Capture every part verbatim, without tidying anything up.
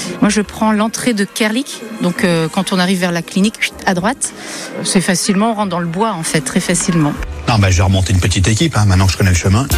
Moi, je prends l'entrée de Kerlik. Donc, euh, quand on arrive vers la clinique, à droite, c'est facilement, on rentre dans le bois, en fait, très facilement. Non, bah, j'ai remonté une petite équipe, hein, maintenant que je connais le chemin.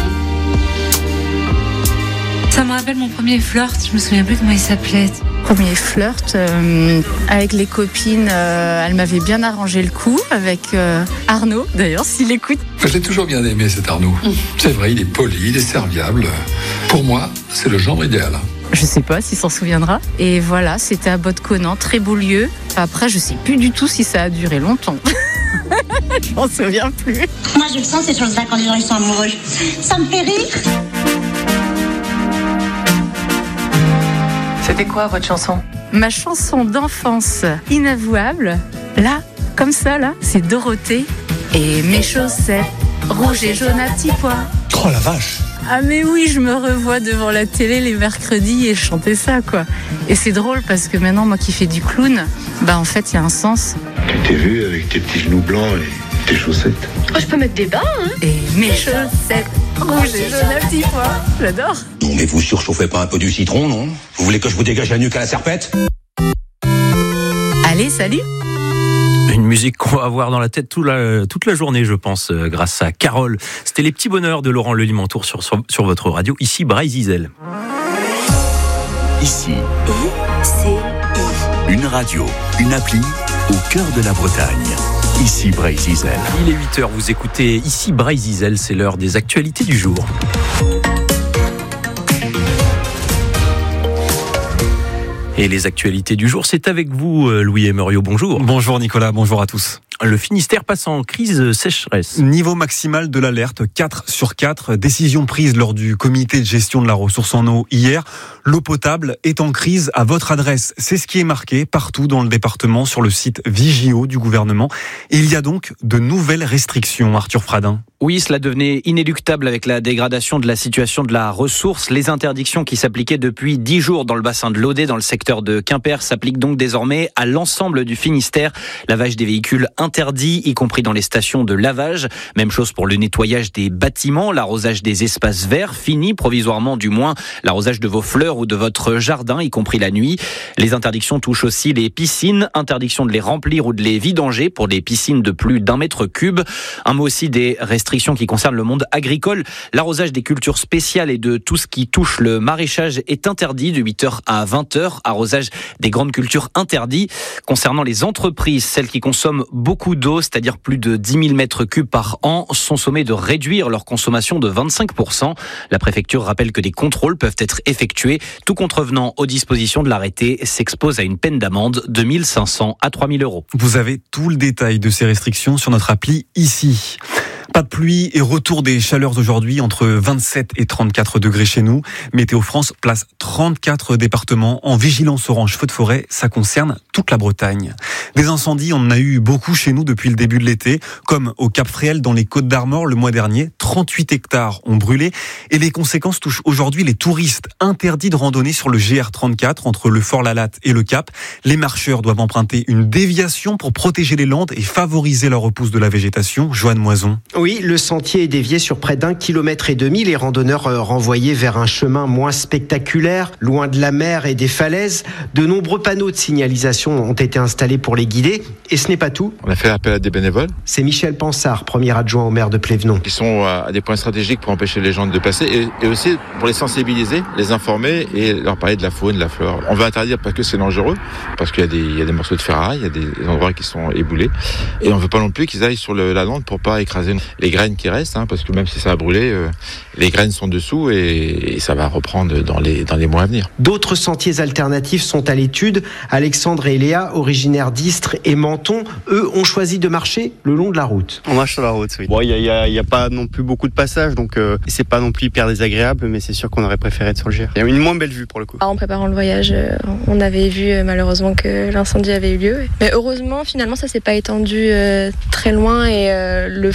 Ça me rappelle mon premier flirt, je me souviens plus comment il s'appelait. Premier flirt, euh, avec les copines, euh, elle m'avait bien arrangé le coup, avec euh, Arnaud, d'ailleurs, s'il écoute. Je l'ai toujours bien aimé, cet Arnaud. Mmh. C'est vrai, il est poli, il est serviable. Pour moi, c'est le genre idéal. Je sais pas s'il s'en souviendra. Et voilà, c'était à Bode-Conant, très beau lieu. Après, je sais plus du tout si ça a duré longtemps. Je m'en souviens plus. Moi, je le sens, ces choses-là, quand les gens ils sont amoureux. Ça me fait rire. C'était quoi votre chanson ? Ma chanson d'enfance inavouable, là, comme ça, là, c'est Dorothée. Et mes chaussettes, rouges et jaunes à petits pois. Oh la vache! Ah mais oui, je me revois devant la télé les mercredis et je chantais ça, quoi. Et c'est drôle parce que maintenant, moi qui fais du clown, bah en fait, il y a un sens. Tu t'es vu avec tes petits genoux blancs et tes chaussettes. Oh, je peux mettre des bas, hein. Et mes chaussettes, rouges et jaunes à petits pois. J'adore. Non mais vous surchauffez pas un peu du citron, non ? Vous voulez que je vous dégage la nuque à la serpette ? Allez, salut! Une musique qu'on va avoir dans la tête toute la, toute la journée, je pense, euh, grâce à Carole. C'était les petits bonheurs de Laurent Lelimantour sur, sur, sur votre radio, ici Bray-Zizel. Ici, une radio, une appli au cœur de la Bretagne. Ici Bray-Zizel. Il est huit heures, vous écoutez ici Bray-Zizel, c'est l'heure des actualités du jour. Et les actualités du jour, c'est avec vous, Louis Emerio. Bonjour. Bonjour Nicolas, bonjour à tous. Le Finistère passe en crise sécheresse. Niveau maximal de l'alerte, quatre sur quatre. Décision prise lors du comité de gestion de la ressource en eau hier. L'eau potable est en crise à votre adresse. C'est ce qui est marqué partout dans le département sur le site Vigio du gouvernement. Et il y a donc de nouvelles restrictions, Arthur Fradin. Oui, cela devenait inéluctable avec la dégradation de la situation de la ressource. Les interdictions qui s'appliquaient depuis dix jours dans le bassin de l'Audet, dans le secteur de Quimper, s'appliquent donc désormais à l'ensemble du Finistère. Lavage des véhicules interdit, y compris dans les stations de lavage. Même chose pour le nettoyage des bâtiments, l'arrosage des espaces verts, fini provisoirement du moins l'arrosage de vos fleurs ou de votre jardin, y compris la nuit. Les interdictions touchent aussi les piscines, interdiction de les remplir ou de les vidanger pour des piscines de plus d'un mètre cube. Un mot aussi des restrictions qui concernent le monde agricole. L'arrosage des cultures spéciales et de tout ce qui touche le maraîchage est interdit de huit heures à vingt heures. Arrosage des grandes cultures interdit. Concernant les entreprises, celles qui consomment beaucoup d'eau, c'est-à-dire plus de dix mille mètres cubes par an, sont sommées de réduire leur consommation de vingt-cinq pour cent. La préfecture rappelle que des contrôles peuvent être effectués. Tout contrevenant aux dispositions de l'arrêté s'expose à une peine d'amende de mille cinq cents à trois mille euros. Vous avez tout le détail de ces restrictions sur notre appli ici. Pas de pluie et retour des chaleurs aujourd'hui entre vingt-sept et trente-quatre degrés chez nous. Météo France place trente-quatre départements en vigilance orange feu de forêt. Ça concerne toute la Bretagne. Des incendies, on en a eu beaucoup chez nous depuis le début de l'été, comme au Cap Fréhel dans les Côtes d'Armor le mois dernier. trente-huit hectares ont brûlé et les conséquences touchent aujourd'hui les touristes. Interdits de randonnée sur le G R trente-quatre entre le Fort Lalatte et le Cap. Les marcheurs doivent emprunter une déviation pour protéger les landes et favoriser la repousse de la végétation. Joanne Moison. Oui, le sentier est dévié sur près d'un kilomètre et demi. Les randonneurs renvoyés vers un chemin moins spectaculaire, loin de la mer et des falaises. De nombreux panneaux de signalisation ont été installés pour les guider. Et ce n'est pas tout. On a fait appel à des bénévoles. C'est Michel Pansard, premier adjoint au maire de Plévenon. Ils sont à des points stratégiques pour empêcher les gens de passer et, et aussi pour les sensibiliser, les informer et leur parler de la faune, de la flore. On veut interdire parce que c'est dangereux, parce qu'il y a des, il y a des morceaux de ferraille, il y a des endroits qui sont éboulés. Et on veut pas non plus qu'ils aillent sur le, la lande pour pas écraser les graines qui restent, hein, parce que même si ça a brûlé, euh, les graines sont dessous et, et ça va reprendre dans les, dans les mois à venir. D'autres sentiers alternatifs sont à l'étude. Alexandre et Léa, originaires d'Istres et Menton, eux ont choisi de marcher le long de la route. On marche sur la route, oui. Bon, il n'y a, y a, y a pas non plus beaucoup de passages, donc euh, c'est pas non plus hyper désagréable, mais c'est sûr qu'on aurait préféré être sur le G R. Il y a une moins belle vue pour le coup. En préparant le voyage, on avait vu malheureusement que l'incendie avait eu lieu. Mais heureusement, finalement, ça s'est pas étendu euh, très loin et euh, le phare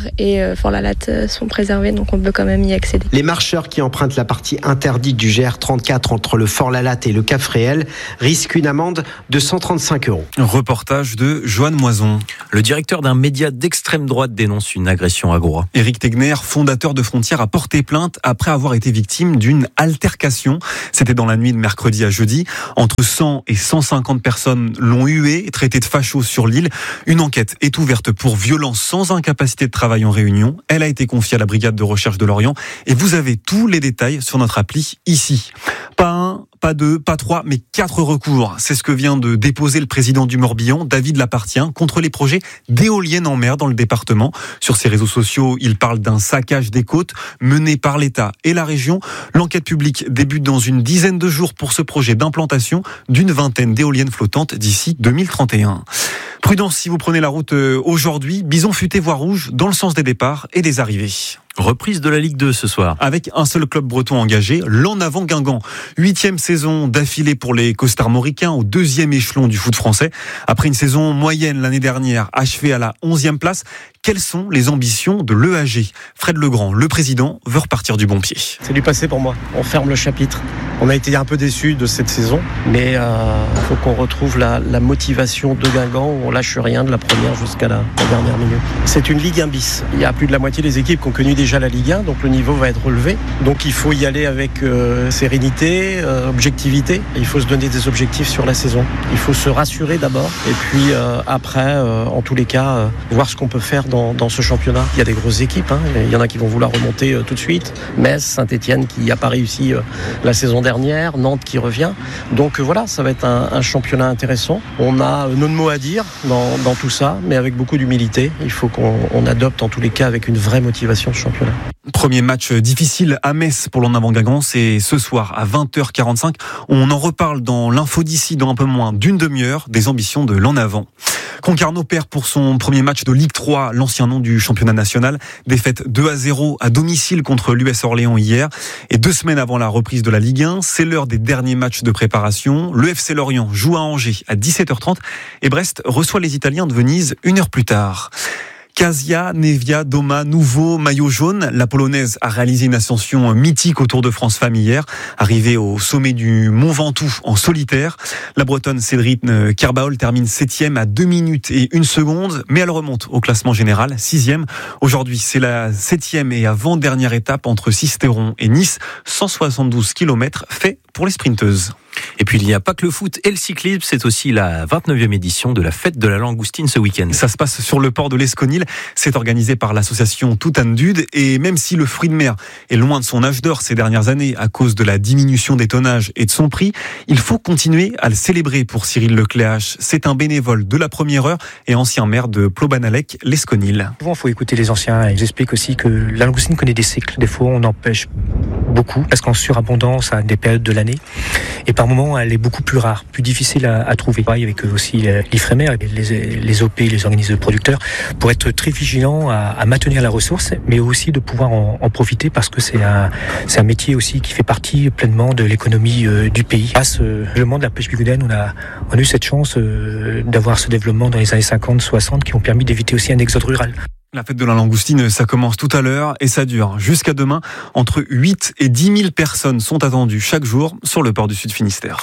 et euh, Fort-la-Latte sont préservés, donc on peut quand même y accéder. Les marcheurs qui empruntent la partie interdite du G R trente-quatre entre le Fort-la-Latte et le Cap Fréhel risquent une amende de cent trente-cinq euros. Reportage de Joanne Moison. Le directeur d'un média d'extrême droite dénonce une agression à Groix. Éric Tegner, fondateur de Frontières, a porté plainte après avoir été victime d'une altercation. C'était dans la nuit de mercredi à jeudi. Entre cent et cent cinquante personnes l'ont hué, traité de facho sur l'île. Une enquête est ouverte pour violence sans incapacité de travail en Réunion. Elle a été confiée à la brigade de recherche de Lorient. Et vous avez tous les détails sur notre appli ici. Pas un, pas deux, pas trois, mais quatre recours. C'est ce que vient de déposer le président du Morbihan, David Lapartien, contre les projets d'éoliennes en mer dans le département. Sur ses réseaux sociaux, il parle d'un saccage des côtes mené par l'État et la région. L'enquête publique débute dans une dizaine de jours pour ce projet d'implantation d'une vingtaine d'éoliennes flottantes d'ici deux mille trente et un. Prudence si vous prenez la route aujourd'hui, bison futé voie rouge dans le sens des départs et des arrivées. Reprise de la Ligue deux ce soir. Avec un seul club breton engagé, l'En Avant Guingamp. Huitième saison d'affilée pour les costarmoricains au deuxième échelon du foot français. Après une saison moyenne l'année dernière, achevée à la onzième place, quelles sont les ambitions de l'E A G ? Fred Legrand, le président, veut repartir du bon pied. C'est du passé pour moi. On ferme le chapitre. On a été un peu déçus de cette saison, mais il euh, faut qu'on retrouve la, la motivation de Guingamp où on lâche rien de la première jusqu'à la, la dernière minute. C'est une Ligue un bis. Il y a plus de la moitié des équipes qui ont connu déjà la Ligue un, donc le niveau va être relevé. Donc il faut y aller avec euh, sérénité, euh, objectivité. Il faut se donner des objectifs sur la saison. Il faut se rassurer d'abord, et puis euh, après, euh, en tous les cas, euh, voir ce qu'on peut faire dans, dans ce championnat. Il y a des grosses équipes, hein. Il y en a qui vont vouloir remonter euh, tout de suite. Metz, Saint-Etienne qui n'a pas réussi euh, la saison dernière, Nantes qui revient. Donc euh, voilà, ça va être un, un championnat intéressant. On a euh, nos mots à dire dans, dans tout ça, mais avec beaucoup d'humilité. Il faut qu'on on adopte en tous les cas avec une vraie motivation ce championnat. Premier match difficile à Metz pour l'En Avant Guingamp, c'est ce soir à vingt heures quarante-cinq. On en reparle dans l'info d'ici dans un peu moins d'une demi-heure des ambitions de l'En Avant. Concarneau perd pour son premier match de Ligue trois, l'ancien nom du championnat national. Défaite deux à zéro à domicile contre l'U S Orléans hier. Et deux semaines avant la reprise de la Ligue un, c'est l'heure des derniers matchs de préparation. Le F C Lorient joue à Angers à dix-sept heures trente et Brest reçoit les Italiens de Venise une heure plus tard. Casia, Nevia, Doma, nouveau maillot jaune. La Polonaise a réalisé une ascension mythique au Tour de France Femmes hier, arrivée au sommet du Mont Ventoux en solitaire. La Bretonne Cédrine Kerbaol termine septième à deux minutes et une seconde, mais elle remonte au classement général, sixième. Aujourd'hui, c'est la septième et avant-dernière étape entre Sisteron et Nice, cent soixante-douze kilomètres fait pour les sprinteuses. Et puis il n'y a pas que le foot et le cyclisme, c'est aussi la vingt-neuvième édition de la fête de la langoustine ce week-end. Ça se passe sur le port de l'Esconil, c'est organisé par l'association Toutandude et même si le fruit de mer est loin de son âge d'or ces dernières années à cause de la diminution des tonnages et de son prix, il faut continuer à le célébrer pour Cyril Lecléache. C'est un bénévole de la première heure et ancien maire de Plobanalec, l'Esconil. Souvent, il faut écouter les anciens, ils expliquent aussi que la langoustine connaît des cycles. Des fois, on en pêche beaucoup parce qu'en surabondance à des périodes de l'année et par moments elle est beaucoup plus rare, plus difficile à, à trouver. Pareil avec aussi l'Ifremer, les, les O P, les organismes de producteurs, pour être très vigilants à, à maintenir la ressource, mais aussi de pouvoir en, en profiter parce que c'est un, c'est un métier aussi qui fait partie pleinement de l'économie euh, du pays. Grâce au développement de la pêche bigoudaine, on a, on a eu cette chance euh, d'avoir ce développement dans les années cinquante soixante qui ont permis d'éviter aussi un exode rural. La fête de la langoustine, ça commence tout à l'heure et ça dure jusqu'à demain. Entre huit et dix mille personnes sont attendues chaque jour sur le port du Sud Finistère.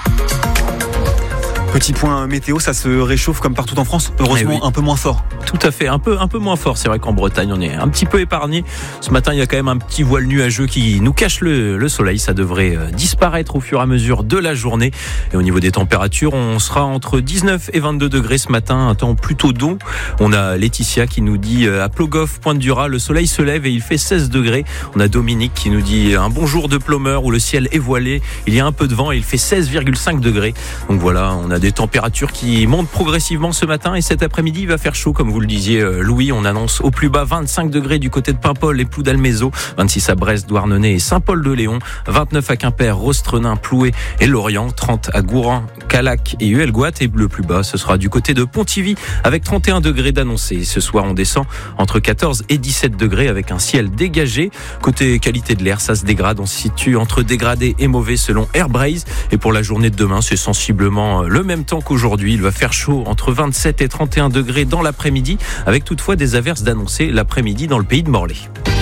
Petit point météo, ça se réchauffe comme partout en France, heureusement oui. Un peu moins fort. Tout à fait, un peu, un peu moins fort. C'est vrai qu'en Bretagne, on est un petit peu épargné. Ce matin, il y a quand même un petit voile nuageux qui nous cache le, le soleil. Ça devrait disparaître au fur et à mesure de la journée. Et au niveau des températures, on sera entre dix-neuf et vingt-deux degrés ce matin, un temps plutôt doux. On a Laetitia qui nous dit à Plogoff, Pointe-du-Raz, le soleil se lève et il fait seize degrés. On a Dominique qui nous dit un bon jour de Plomeur où le ciel est voilé. Il y a un peu de vent et il fait seize virgule cinq degrés. Donc voilà, on a des températures qui montent progressivement ce matin et cet après-midi il va faire chaud comme vous le disiez Louis. On annonce au plus bas vingt-cinq degrés du côté de Paimpol et Ploudalmézeau, vingt-six à Brest, Douarnenez et Saint-Paul-de-Léon, vingt-neuf à Quimper, Rostrenin, Ploué et Lorient, trente à Gourin, Calac et Huelgoat et le plus bas ce sera du côté de Pontivy avec trente et un degrés d'annoncé. Ce soir on descend entre quatorze et dix-sept degrés avec un ciel dégagé. Côté qualité de l'air, ça se dégrade, on se situe entre dégradé et mauvais selon Airbraze et pour la journée de demain c'est sensiblement le même même temps qu'aujourd'hui. Il va faire chaud entre vingt-sept et trente et un degrés dans l'après-midi, avec toutefois des averses d'annoncer l'après-midi dans le pays de Morlaix.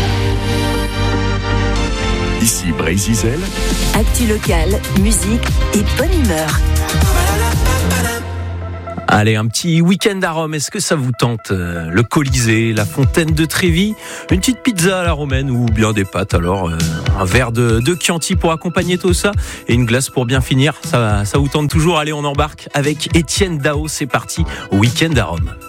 Ici Brésil. Actu locale, musique et bonne humeur. Allez, un petit week-end à Rome, est-ce que ça vous tente? Le Colisée, la fontaine de Trévi, une petite pizza à la romaine ou bien des pâtes alors, euh, un verre de, de Chianti pour accompagner tout ça et une glace pour bien finir, ça, ça vous tente toujours? Allez, on embarque avec Étienne Dao, c'est parti, week-end à Rome.